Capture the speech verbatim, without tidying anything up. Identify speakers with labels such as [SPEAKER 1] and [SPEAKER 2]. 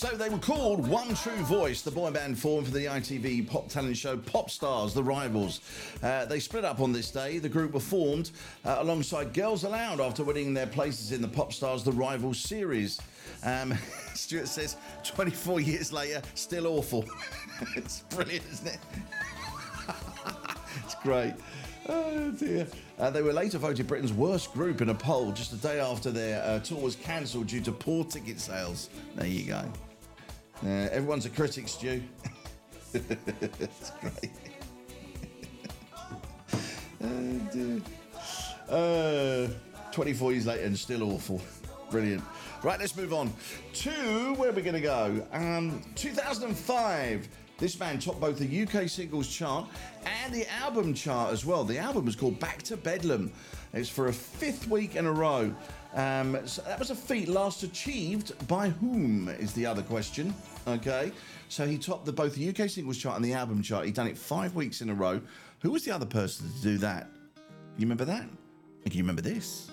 [SPEAKER 1] So they were called One True Voice, the boy band formed for the I T V pop talent show Pop Stars, The Rivals. Uh, they split up on this day. The group were formed uh, alongside Girls Aloud after winning their places in the Pop Stars, The Rivals series. Um, Stuart says, twenty-four years later, still awful. It's brilliant, isn't it? It's great. Oh dear. Uh, they were later voted Britain's worst group in a poll just a day after their uh, tour was cancelled due to poor ticket sales. There you go. Uh, everyone's a critic, Stu. It's great. Oh dear. Uh, twenty-four years later and still awful. Brilliant. Right, let's move on to where we're going to go. Um, two thousand five. This band topped both the U K singles chart and the album chart as well. The album was called Back to Bedlam. It's for a fifth week in a row. Um, so that was a feat last achieved by whom is the other question. Okay, so he topped the, both the U K singles chart and the album chart. He'd done it five weeks in a row. Who was the other person to do that? You remember that? Can you remember this?